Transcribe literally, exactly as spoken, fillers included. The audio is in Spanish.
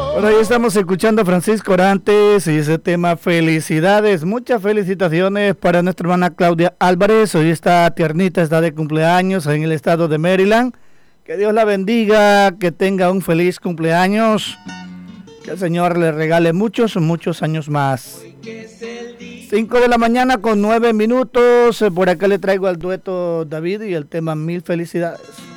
Bueno, ahí estamos escuchando a Francisco Orantes y ese tema felicidades, muchas felicitaciones para nuestra hermana Claudia Álvarez, hoy está tiernita, está de cumpleaños en el estado de Maryland, que Dios la bendiga, que tenga un feliz cumpleaños, que el Señor le regale muchos, muchos años más. cinco de la mañana con nueve minutos, por acá le traigo al dueto David y el tema Mil Felicidades.